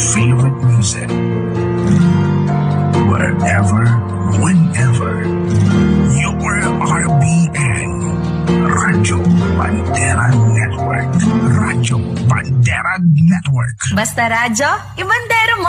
favorite music. Wherever, whenever, your RBN. Radyo Bandera Network. Radyo Bandera Network. Basta radyo, ibandero mo.